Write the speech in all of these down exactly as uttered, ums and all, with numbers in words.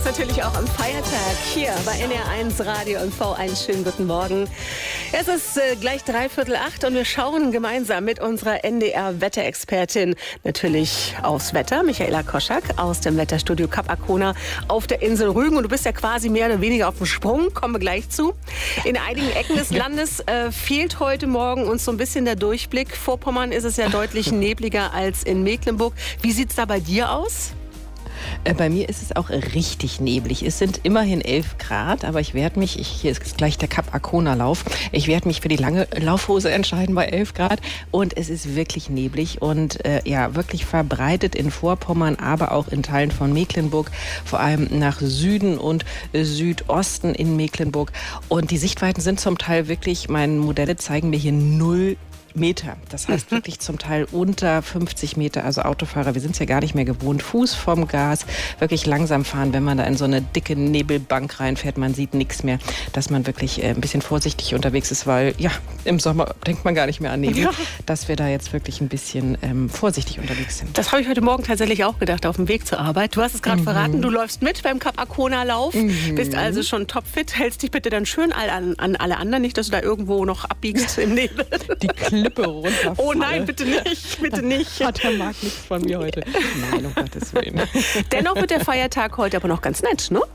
natürlich auch am Feiertag hier bei N R eins Radio und V. Einen schönen guten Morgen. Es ist äh, gleich dreiviertel acht und wir schauen gemeinsam mit unserer N D R-Wetterexpertin natürlich aufs Wetter. Michaela Koschak aus dem Wetterstudio Kap Arkona auf der Insel Rügen. Und du bist ja quasi mehr oder weniger auf dem Sprung, kommen wir gleich zu. In einigen Ecken des Landes äh, fehlt heute Morgen uns so ein bisschen der Durchblick. Vorpommern ist es ja deutlich nebliger als in Mecklenburg. Wie sieht es da bei dir aus? Bei mir ist es auch richtig neblig. Es sind immerhin elf Grad, aber ich werde mich, ich, hier ist gleich der Kap Arkona Lauf, ich werde mich für die lange Laufhose entscheiden bei elf Grad und es ist wirklich neblig und äh, ja, wirklich verbreitet in Vorpommern, aber auch in Teilen von Mecklenburg, vor allem nach Süden und äh, Südosten in Mecklenburg. Und die Sichtweiten sind zum Teil wirklich, meine Modelle zeigen mir hier null Meter. Das heißt wirklich zum Teil unter fünfzig Meter. Also Autofahrer, wir sind es ja gar nicht mehr gewohnt. Fuß vom Gas, wirklich langsam fahren, wenn man da in so eine dicke Nebelbank reinfährt. Man sieht nichts mehr, dass man wirklich äh, ein bisschen vorsichtig unterwegs ist, weil ja, im Sommer denkt man gar nicht mehr an Nebel, ja. Dass wir da jetzt wirklich ein bisschen ähm, vorsichtig unterwegs sind. Das habe ich heute Morgen tatsächlich auch gedacht, auf dem Weg zur Arbeit. Du hast es gerade mhm. verraten, du läufst mit beim Kap Arkona Lauf, mhm. bist also schon topfit, hältst dich bitte dann schön an, an alle anderen, nicht, dass du da irgendwo noch abbiegst im Nebel. Die Klippe runter. Oh nein, bitte nicht, bitte nicht. Hat der Marc nichts von mir heute. Nein, um Gottes Willen. Dennoch wird der Feiertag heute aber noch ganz nett, ne?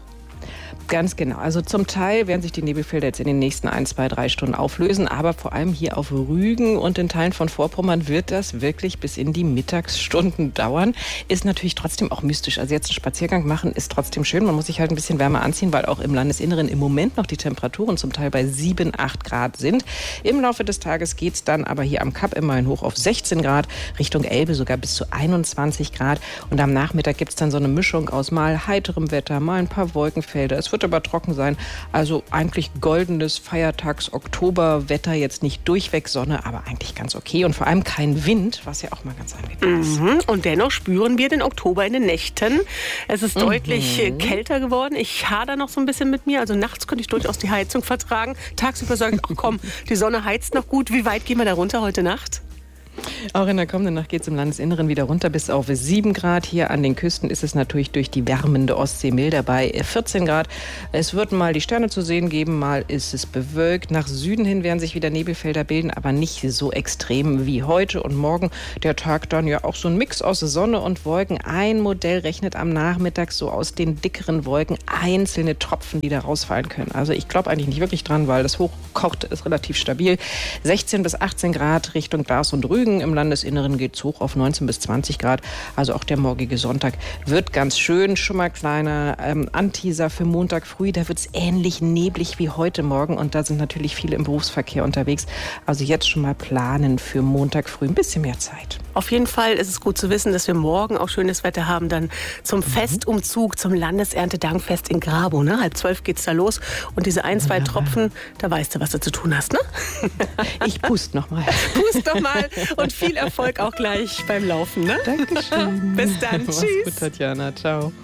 Ganz genau. Also zum Teil werden sich die Nebelfelder jetzt in den nächsten ein, zwei, drei Stunden auflösen. Aber vor allem hier auf Rügen und in Teilen von Vorpommern wird das wirklich bis in die Mittagsstunden dauern. Ist natürlich trotzdem auch mystisch. Also jetzt einen Spaziergang machen ist trotzdem schön. Man muss sich halt ein bisschen wärmer anziehen, weil auch im Landesinneren im Moment noch die Temperaturen zum Teil bei sieben, acht Grad sind. Im Laufe des Tages geht es dann aber hier am Kap immerhin hoch auf sechzehn Grad, Richtung Elbe sogar bis zu einundzwanzig Grad. Und am Nachmittag gibt es dann so eine Mischung aus mal heiterem Wetter, mal ein paar Wolkenfelder. Es wird aber trocken sein. Also eigentlich goldenes Feiertags-Oktoberwetter. Jetzt nicht durchweg Sonne, aber eigentlich ganz okay. Und vor allem kein Wind, was ja auch mal ganz angenehm ist. Mhm. Und dennoch spüren wir den Oktober in den Nächten. Es ist mhm. deutlich kälter geworden. Ich hader noch so ein bisschen mit mir. Also nachts könnte ich durchaus die Heizung vertragen. Tagsüber sage ich, ach komm, die Sonne heizt noch gut. Wie weit gehen wir da runter heute Nacht? Auch in der kommenden Nacht geht es im Landesinneren wieder runter bis auf sieben Grad. Hier an den Küsten ist es natürlich durch die wärmende Ostsee milder bei vierzehn Grad. Es wird mal die Sterne zu sehen geben, mal ist es bewölkt. Nach Süden hin werden sich wieder Nebelfelder bilden, aber nicht so extrem wie heute. Und morgen der Tag dann ja auch so ein Mix aus Sonne und Wolken. Ein Modell rechnet am Nachmittag so aus den dickeren Wolken einzelne Tropfen, die da rausfallen können. Also ich glaube eigentlich nicht wirklich dran, weil das Hochkochte ist relativ stabil. sechzehn bis achtzehn Grad Richtung Bars und Rügen. Im Landesinneren geht es hoch auf neunzehn bis zwanzig Grad. Also auch der morgige Sonntag wird ganz schön. Schon mal kleiner ähm, Anteaser für Montag früh. Da wird es ähnlich neblig wie heute Morgen. Und da sind natürlich viele im Berufsverkehr unterwegs. Also jetzt schon mal planen für Montag früh. Ein bisschen mehr Zeit. Auf jeden Fall ist es gut zu wissen, dass wir morgen auch schönes Wetter haben. Dann zum mhm. Festumzug, zum Landeserntedankfest in Grabow. Ne? Halb zwölf geht's da los. Und diese ein, zwei Tropfen, da weißt du, was du zu tun hast, ne? Ich pust noch mal. Pust doch mal. Und viel Erfolg auch gleich beim Laufen. Ne? Dankeschön. Bis dann. Mach's Tschüss. gut, Tatjana. Ciao.